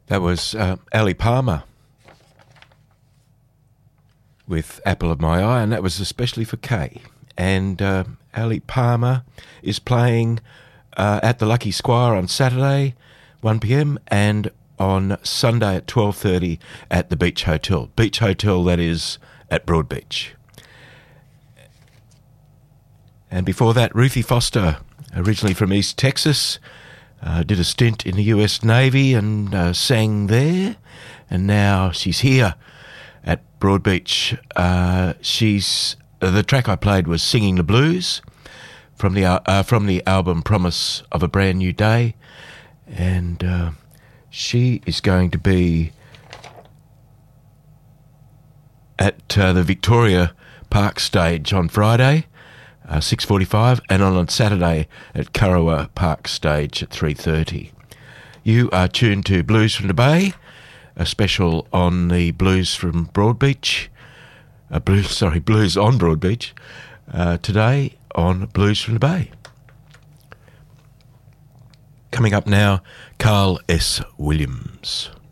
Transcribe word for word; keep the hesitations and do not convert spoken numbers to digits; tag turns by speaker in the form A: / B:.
A: That was uh, Ali Palmer with Apple of My Eye, and that was especially for Kay. And uh, Ali Palmer is playing uh, at the Lucky Squire on Saturday, one p.m, and on Sunday at twelve thirty at the Beach Hotel. Beach Hotel, that is, at Broadbeach. And before that, Ruthie Foster, originally from East Texas, uh, did a stint in the U S Navy and uh, sang there, and now she's here at Broadbeach. Uh, she's uh, the track I played was "Singing the Blues" from the uh, from the album "Promise of a Brand New Day," and uh, she is going to be at uh, the Victoria Park stage on Friday, uh, six forty-five, and on, on Saturday at Kurrawa Park stage at three thirty. You are tuned to Blues from the Bay, a special on the Blues from Broadbeach, uh, blues, sorry, Blues on Broadbeach, uh, today on Blues from the Bay. Coming up now, Carl S. Williams.